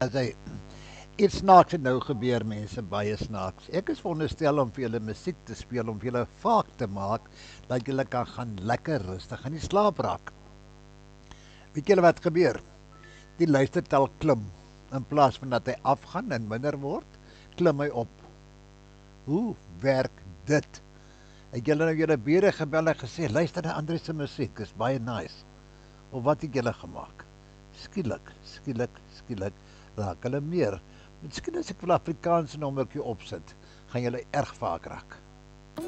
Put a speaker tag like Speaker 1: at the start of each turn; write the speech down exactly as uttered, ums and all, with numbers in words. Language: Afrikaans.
Speaker 1: As hy iets snaaks het nou gebeur, mense, baie snaaks. Ek is veronderstel om vir julle musiek te speel, om vir julle vaak te maak, dat julle kan gaan lekker rustig in die slaap raak. Weet julle wat gebeur? Die luistertal klim. In plaas van dat hy afgaan en minder word, klim hy op. Hoe werk dit? Het julle nou julle bure gebel en gesê, luister na Andries se musiek, is baie nice. Of wat het julle gemaak? Skielik, skielik, skielik, raak hulle meer. Miskien as ek vir Afrikaanse nommertjie opsit, gaan julle erg vaak raak.